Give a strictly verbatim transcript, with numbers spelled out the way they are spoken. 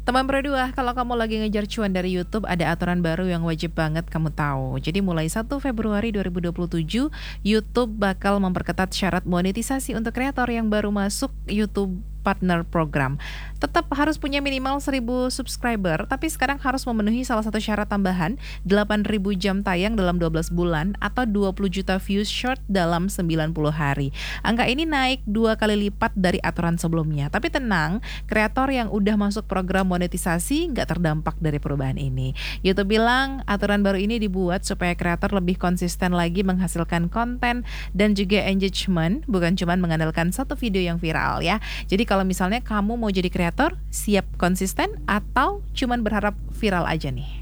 Teman berdua, kalau kamu lagi ngejar cuan dari YouTube, ada aturan baru yang wajib banget kamu tahu. Jadi mulai satu Februari dua ribu dua puluh tujuh, YouTube bakal memperketat syarat monetisasi untuk kreator yang baru masuk YouTube Partner Program. Tetap harus punya minimal seribu subscriber, tapi sekarang harus memenuhi salah satu syarat tambahan, delapan ribu jam tayang dalam dua belas bulan atau dua puluh juta views short dalam sembilan puluh hari. Angka ini naik dua kali lipat dari aturan sebelumnya. Tapi tenang, kreator yang udah masuk program monetisasi nggak terdampak dari perubahan ini. YouTube bilang aturan baru ini dibuat supaya kreator lebih konsisten lagi menghasilkan konten dan juga engagement, bukan cuma mengandalkan satu video yang viral ya. Jadi kalau misalnya kamu mau jadi kreator, siap konsisten atau cuman berharap viral aja nih?